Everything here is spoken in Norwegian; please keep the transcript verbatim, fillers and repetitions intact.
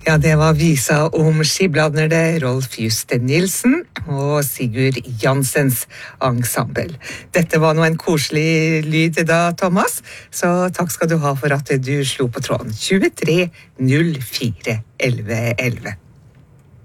Ja, det var visa om skibladnerde Rolf Juste Nilsen og Sigurd Jansens ensemble. Dette var nå en koselig lyd da, Thomas, så takk skal du ha for at du slo på tråden. tjuetre null fire elleve elleve.